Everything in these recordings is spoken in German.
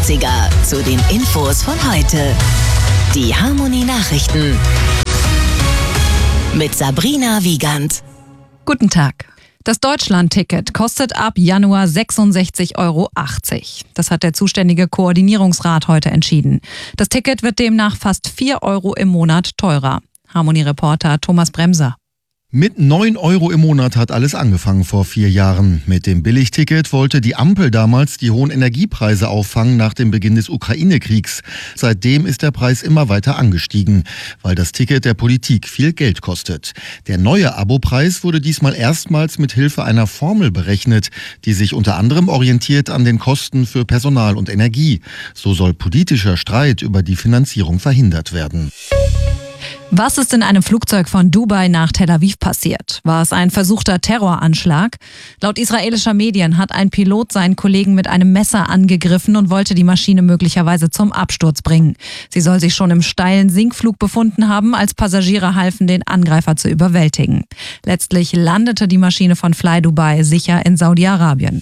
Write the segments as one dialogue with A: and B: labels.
A: 80er zu den Infos von heute. Die Harmony Nachrichten mit Sabrina Wiegand.
B: Guten Tag. Das Deutschland-Ticket kostet ab Januar 66,80 €. Das hat der zuständige Koordinierungsrat heute entschieden. Das Ticket wird demnach fast 4 € im Monat teurer. Harmony-Reporter Thomas Bremser.
C: Mit 9 € im Monat hat alles angefangen vor 4 Jahren. Mit dem Billigticket wollte die Ampel damals die hohen Energiepreise auffangen nach dem Beginn des Ukraine-Kriegs. Seitdem ist der Preis immer weiter angestiegen, weil das Ticket der Politik viel Geld kostet. Der neue Abopreis wurde diesmal erstmals mit Hilfe einer Formel berechnet, die sich unter anderem orientiert an den Kosten für Personal und Energie. So soll politischer Streit über die Finanzierung verhindert werden.
B: Was ist in einem Flugzeug von Dubai nach Tel Aviv passiert? War es ein versuchter Terroranschlag? Laut israelischer Medien hat ein Pilot seinen Kollegen mit einem Messer angegriffen und wollte die Maschine möglicherweise zum Absturz bringen. Sie soll sich schon im steilen Sinkflug befunden haben, als Passagiere halfen, den Angreifer zu überwältigen. Letztlich landete die Maschine von Fly Dubai sicher in Saudi-Arabien.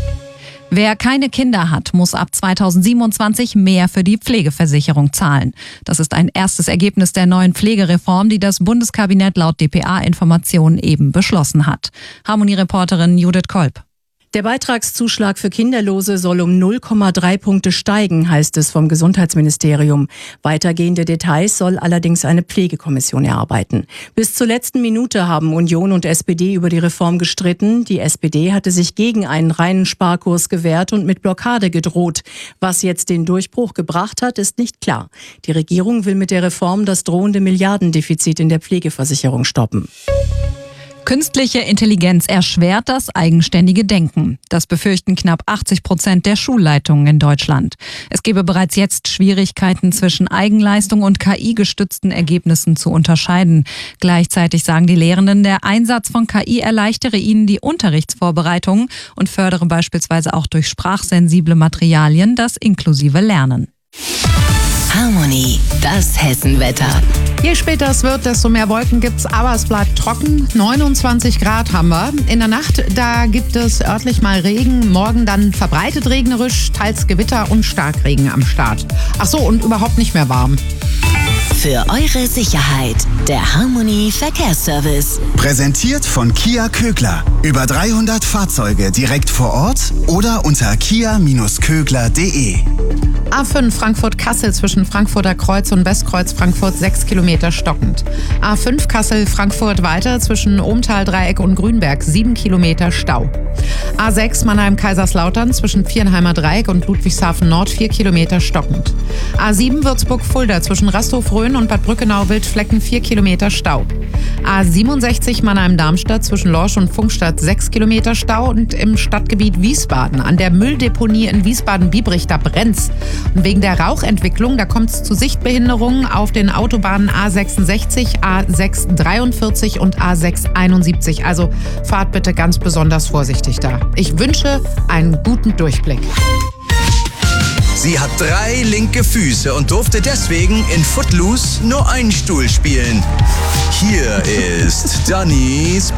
B: Wer keine Kinder hat, muss ab 2027 mehr für die Pflegeversicherung zahlen. Das ist ein erstes Ergebnis der neuen Pflegereform, die das Bundeskabinett laut dpa-Informationen eben beschlossen hat. Harmony-Reporterin Judith Kolb.
D: Der Beitragszuschlag für Kinderlose soll um 0,3 Punkte steigen, heißt es vom Gesundheitsministerium. Weitergehende Details soll allerdings eine Pflegekommission erarbeiten. Bis zur letzten Minute haben Union und SPD über die Reform gestritten. Die SPD hatte sich gegen einen reinen Sparkurs gewehrt und mit Blockade gedroht. Was jetzt den Durchbruch gebracht hat, ist nicht klar. Die Regierung will mit der Reform das drohende Milliardendefizit in der Pflegeversicherung stoppen.
B: Künstliche Intelligenz erschwert das eigenständige Denken. Das befürchten knapp 80% der Schulleitungen in Deutschland. Es gebe bereits jetzt Schwierigkeiten, zwischen Eigenleistung und KI-gestützten Ergebnissen zu unterscheiden. Gleichzeitig sagen die Lehrenden, der Einsatz von KI erleichtere ihnen die Unterrichtsvorbereitung und fördere beispielsweise auch durch sprachsensible Materialien das inklusive Lernen.
A: Harmony, das Hessenwetter.
E: Je später es wird, desto mehr Wolken gibt's, aber es bleibt trocken. 29 Grad haben wir. In der Nacht, da gibt es örtlich mal Regen. Morgen dann verbreitet regnerisch, teils Gewitter und Starkregen am Start. Ach so, und überhaupt nicht mehr warm.
A: Für eure Sicherheit, der Harmony Verkehrsservice.
F: Präsentiert von Kia Kögler. Über 300 Fahrzeuge direkt vor Ort oder unter kia-kögler.de.
E: A5 Frankfurt-Kassel zwischen Frankfurter Kreuz und Westkreuz Frankfurt 6 Kilometer stockend. A5 Kassel-Frankfurt weiter zwischen Ohmtal-Dreieck und Grünberg 7 Kilometer Stau. A6 Mannheim-Kaiserslautern zwischen Viernheimer Dreieck und Ludwigshafen Nord 4 Kilometer stockend. A7 Würzburg-Fulda zwischen Rasthof-Rhön und Bad Brückenau-Wildflecken 4 Kilometer Stau. A67 Mannheim-Darmstadt zwischen Lorsch und Funkstadt 6 Kilometer Stau und im Stadtgebiet Wiesbaden an der Mülldeponie in Wiesbaden-Biebrich, da brennt's. Und wegen der Rauchentwicklung, da kommt es zu Sichtbehinderungen auf den Autobahnen A66, A643 und A671. Also fahrt bitte ganz besonders vorsichtig da. Ich wünsche einen guten Durchblick.
G: Sie hat 3 linke Füße und durfte deswegen in Footloose nur einen Stuhl spielen. Hier ist Dannys